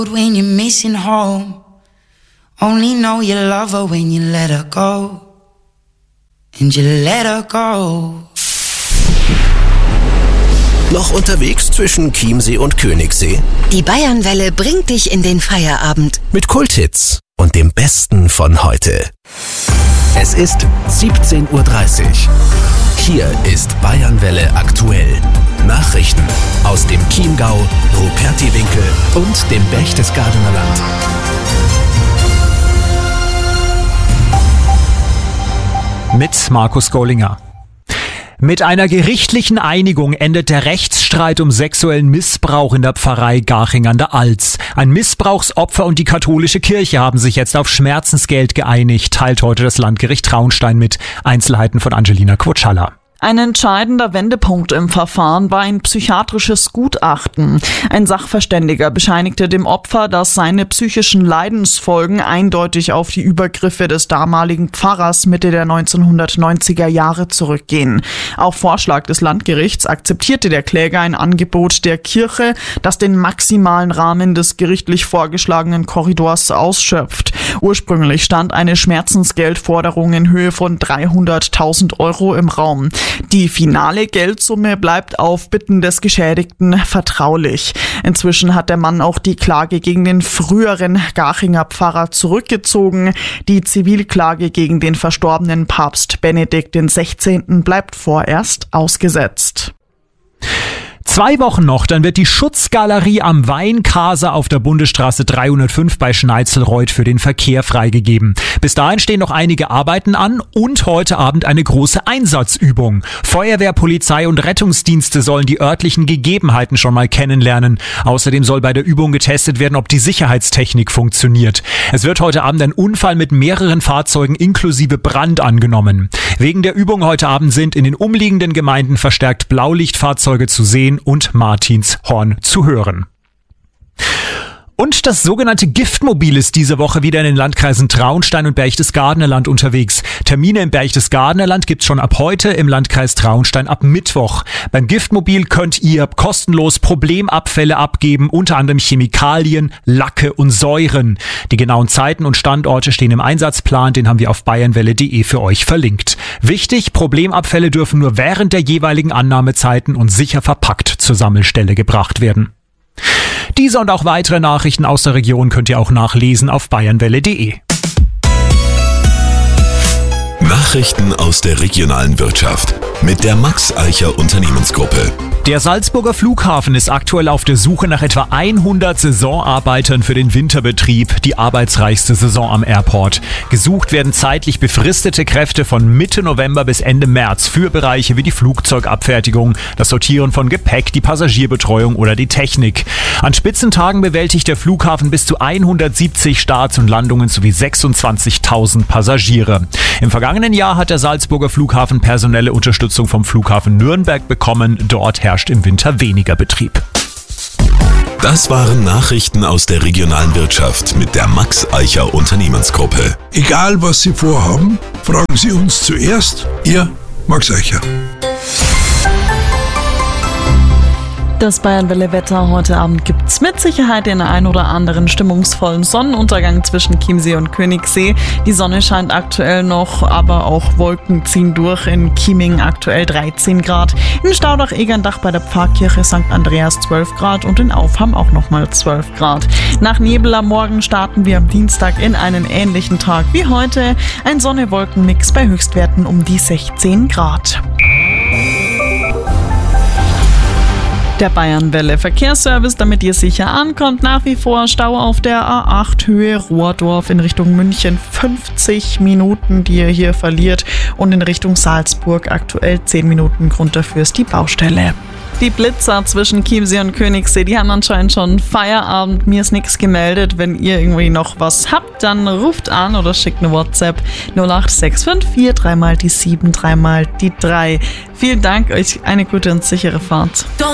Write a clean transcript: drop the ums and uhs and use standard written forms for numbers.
When you're missing home, only know you love her when you let her go. And you let her go. Noch unterwegs zwischen Chiemsee und Königssee? Die Bayernwelle bringt dich in den Feierabend. Mit Kulthits und dem Besten von heute. Es ist 17:30 Uhr. Hier ist Bayernwelle aktuell. Nachrichten aus dem Chiemgau, Rupertiwinkel und dem Berchtesgadener Land. Mit Markus Gollinger. Mit einer gerichtlichen Einigung endet der Rechtsstreit um sexuellen Missbrauch in der Pfarrei Garching an der Alz. Ein Missbrauchsopfer und die katholische Kirche haben sich jetzt auf Schmerzensgeld geeinigt, teilt heute das Landgericht Traunstein mit. Einzelheiten von Angelina Quotschalla. Ein entscheidender Wendepunkt im Verfahren war ein psychiatrisches Gutachten. Ein Sachverständiger bescheinigte dem Opfer, dass seine psychischen Leidensfolgen eindeutig auf die Übergriffe des damaligen Pfarrers Mitte der 1990er Jahre zurückgehen. Auf Vorschlag des Landgerichts akzeptierte der Kläger ein Angebot der Kirche, das den maximalen Rahmen des gerichtlich vorgeschlagenen Korridors ausschöpft. Ursprünglich stand eine Schmerzensgeldforderung in Höhe von 300.000 € im Raum. Die finale Geldsumme bleibt auf Bitten des Geschädigten vertraulich. Inzwischen hat der Mann auch die Klage gegen den früheren Garchinger Pfarrer zurückgezogen. Die Zivilklage gegen den verstorbenen Papst Benedikt XVI. Bleibt vorerst ausgesetzt. 2 Wochen noch, dann wird die Schutzgalerie am Weinkaser auf der Bundesstraße 305 bei Schneitzelreuth für den Verkehr freigegeben. Bis dahin stehen noch einige Arbeiten an und heute Abend eine große Einsatzübung. Feuerwehr, Polizei und Rettungsdienste sollen die örtlichen Gegebenheiten schon mal kennenlernen. Außerdem soll bei der Übung getestet werden, ob die Sicherheitstechnik funktioniert. Es wird heute Abend ein Unfall mit mehreren Fahrzeugen inklusive Brand angenommen. Wegen der Übung heute Abend sind in den umliegenden Gemeinden verstärkt Blaulichtfahrzeuge zu sehen und Martinshorn zu hören. Und das sogenannte Giftmobil ist diese Woche wieder in den Landkreisen Traunstein und Berchtesgadener Land unterwegs. Termine im Berchtesgadener Land gibt's schon ab heute, im Landkreis Traunstein ab Mittwoch. Beim Giftmobil könnt ihr kostenlos Problemabfälle abgeben, unter anderem Chemikalien, Lacke und Säuren. Die genauen Zeiten und Standorte stehen im Einsatzplan, den haben wir auf bayernwelle.de für euch verlinkt. Wichtig, Problemabfälle dürfen nur während der jeweiligen Annahmezeiten und sicher verpackt zur Sammelstelle gebracht werden. Diese und auch weitere Nachrichten aus der Region könnt ihr auch nachlesen auf bayernwelle.de. Nachrichten aus der regionalen Wirtschaft mit der Max Eicher Unternehmensgruppe. Der Salzburger Flughafen ist aktuell auf der Suche nach etwa 100 Saisonarbeitern für den Winterbetrieb, die arbeitsreichste Saison am Airport. Gesucht werden zeitlich befristete Kräfte von Mitte November bis Ende März für Bereiche wie die Flugzeugabfertigung, das Sortieren von Gepäck, die Passagierbetreuung oder die Technik. An Spitzentagen bewältigt der Flughafen bis zu 170 Starts und Landungen sowie 26.000 Passagiere. Im vergangenen Jahr hat der Salzburger Flughafen personelle Unterstützung vom Flughafen Nürnberg bekommen. Dort herrscht im Winter weniger Betrieb. Das waren Nachrichten aus der regionalen Wirtschaft mit der Max Eicher Unternehmensgruppe. Egal was Sie vorhaben, fragen Sie uns zuerst. Ihr Max Eicher. Das Bayernwelle-Wetter heute Abend gibt's mit Sicherheit den ein oder anderen stimmungsvollen Sonnenuntergang zwischen Chiemsee und Königssee. Die Sonne scheint aktuell noch, aber auch Wolken ziehen durch. In Chieming aktuell 13 Grad, in Staudach-Egerndach bei der Pfarrkirche St. Andreas 12 Grad und in Aufham auch nochmal 12 Grad. Nach Nebel am Morgen starten wir am Dienstag in einen ähnlichen Tag wie heute. Ein Sonne-Wolken-Mix bei Höchstwerten um die 16 Grad. Der Bayernwelle Verkehrsservice, damit ihr sicher ankommt. Nach wie vor Stau auf der A8 Höhe Rohrdorf in Richtung München. 50 Minuten, die ihr hier verliert. Und in Richtung Salzburg aktuell 10 Minuten. Grund dafür ist die Baustelle. Die Blitzer zwischen Chiemsee und Königssee, die haben anscheinend schon Feierabend. Mir ist nichts gemeldet. Wenn ihr irgendwie noch was habt, dann ruft an oder schickt eine WhatsApp 08654 3 mal die 7 3 mal die 3. Vielen Dank, euch eine gute und sichere Fahrt.